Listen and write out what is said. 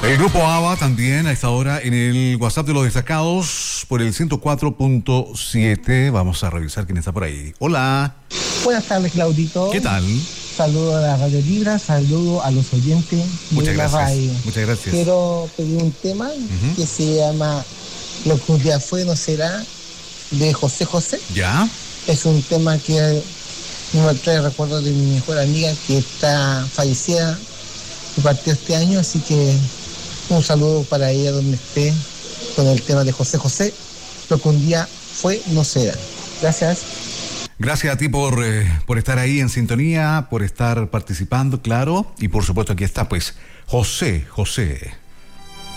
El grupo ABBA también a esta hora en el WhatsApp de los destacados por el 104.7. Vamos a revisar quién está por ahí. Hola. Buenas tardes, Claudito. ¿Qué tal? Saludo a la Radio Libra, saludo a los oyentes Muchas de la gracias. radio. Muchas gracias. Quiero pedir un tema que se llama Lo que un día fue no será, de José José. ¿Ya? Es un tema que me trae recuerdos de mi mejor amiga que está fallecida, que partió este año, así que un saludo para ella donde esté con el tema de José José, Lo que un día fue no será. Gracias. Gracias a ti por estar ahí en sintonía, por estar participando, claro. Y por supuesto aquí está, pues, José José.